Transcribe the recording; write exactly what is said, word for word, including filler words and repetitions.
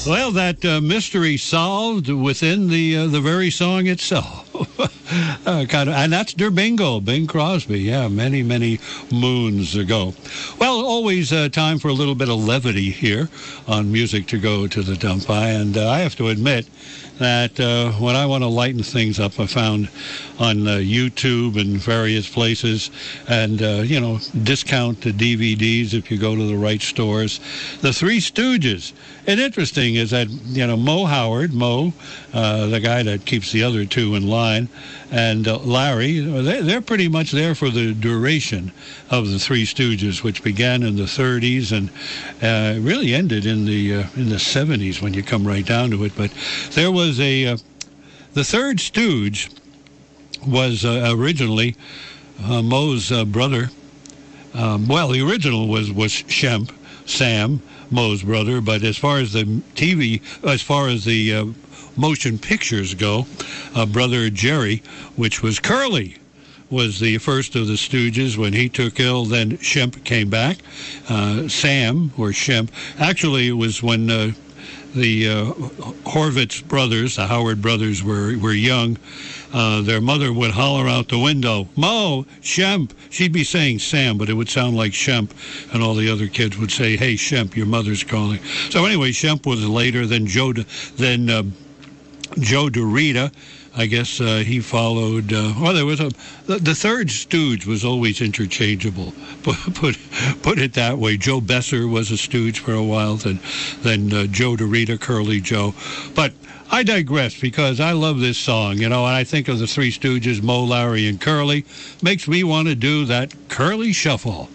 Well, that uh, mystery solved within the uh, the very song itself. uh, kind of, and that's Der Bingo, Bing Crosby. Yeah, many, many moons ago. Well, always uh, time for a little bit of levity here on Music to Go to the Dumpi. And uh, I have to admit that uh, when I want to lighten things up, I found on uh, YouTube and various places, and, uh, you know, discount the D V Ds if you go to the right stores, the Three Stooges. And interesting is that, you know, Mo Howard, Mo, uh, the guy that keeps the other two in line, and uh, Larry, they, they're pretty much there for the duration of the Three Stooges, which began in the thirties and uh, really ended in the uh, in the seventies when you come right down to it. But there was a uh, the third Stooge was uh, originally uh, Mo's uh, brother. Um, well, the original was was Shemp, Sam, Mo's brother, but as far as the T V, as far as the uh, motion pictures go, uh, brother Jerry, which was Curly, was the first of the Stooges. When he took ill, then Shemp came back. Uh, Sam, or Shemp, actually it was when uh, the uh, Horvitz brothers, the Howard brothers, were, were young. Uh, their mother would holler out the window, "Mo, Shemp." She'd be saying Sam, but it would sound like Shemp, and all the other kids would say, "Hey, Shemp, your mother's calling." So anyway, Shemp was later. Then Joe, then uh, Joe DeRita, I guess uh, he followed. Uh, well, there was a the, the third Stooge was always interchangeable. Put put put it that way. Joe Besser was a Stooge for a while. Then then uh, Joe DeRita, Curly Joe, but. I digress because I love this song, you know, and I think of the Three Stooges, Mo, Larry, and Curly. Makes me want to do that Curly Shuffle.